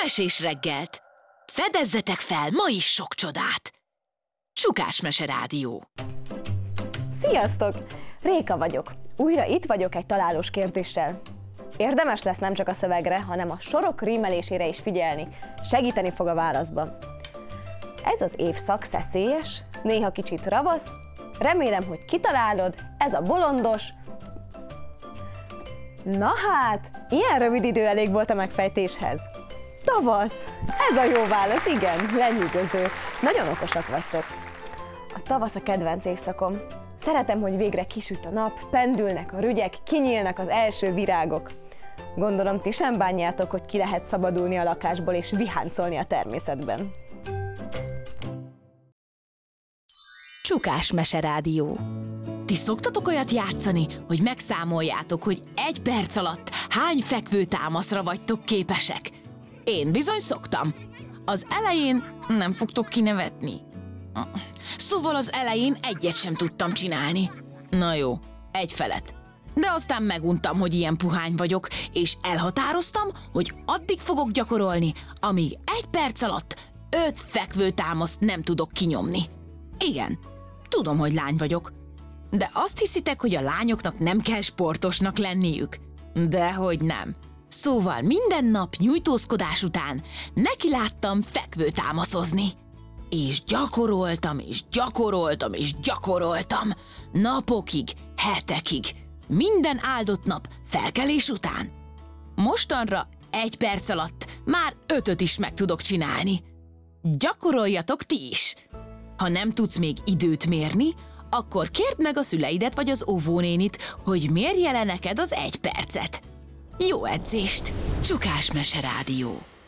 mesés reggelt! Fedezzetek fel ma is sok csodát! Csukás Mese Rádió. Sziasztok! Réka vagyok. Újra itt vagyok egy találós kérdéssel. Érdemes lesz nem csak a szövegre, hanem a sorok rímelésére is figyelni. Segíteni fog a válaszban. Ez az évszak szeszélyes, néha kicsit ravasz. Remélem, hogy kitalálod, ez a bolondos. Na hát, ilyen rövid idő elég volt a megfejtéshez. Tavasz! Ez a jó válasz, igen, lenyűgöző. Nagyon okosak vagytok. A tavasz a kedvenc évszakom. Szeretem, hogy végre kisüt a nap, pendülnek a rügyek, kinyílnak az első virágok. Gondolom, ti sem bánjátok, hogy ki lehet szabadulni a lakásból és viháncolni a természetben. Csukás Mese Rádió. Ti szoktatok olyat játszani, hogy megszámoljátok, hogy 1 perc alatt hány fekvőtámaszra vagytok képesek? Én bizony szoktam. Az elején nem fogtok kinevetni. Szóval az elején egyet sem tudtam csinálni. Na jó, egy felet. De aztán meguntam, hogy ilyen puhány vagyok, és elhatároztam, hogy addig fogok gyakorolni, amíg 1 perc alatt 5 fekvőtámaszt nem tudok kinyomni. Igen, tudom, hogy lány vagyok. De azt hiszitek, hogy a lányoknak nem kell sportosnak lenniük? Dehogy nem. Szóval minden nap nyújtózkodás után nekiláttam fekvőtámaszozni. És gyakoroltam, és gyakoroltam, és gyakoroltam. Napokig, hetekig. Minden áldott nap felkelés után. Mostanra 1 perc alatt már 5-öt is meg tudok csinálni. Gyakoroljatok ti is! Ha nem tudsz még időt mérni, akkor kérd meg a szüleidet vagy az óvónénit, hogy mérje le neked az 1 percet. Jó edzést! Csukás Mese Rádió.